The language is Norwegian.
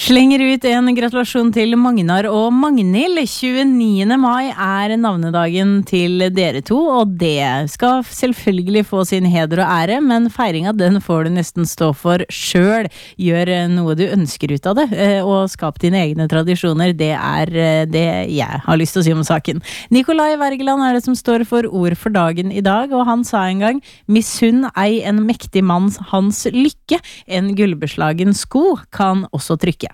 Slenger ut en gratulasjon til Magnar og Magnhild. 29. mai navnedagen til dere to, og det skal selvfølgelig få sin heder og ære, men feiringa den får du nesten stå for selv. Gjør noe du ønsker ut av det, og skap dine egne tradisjoner. Det det jeg har lyst til å si om saken. Nikolai Wergeland det som står for ord for dagen i dag, og han sa en gang: misunn ei en mektig manns hans lykke, en gullbeslagen sko kan også trykke.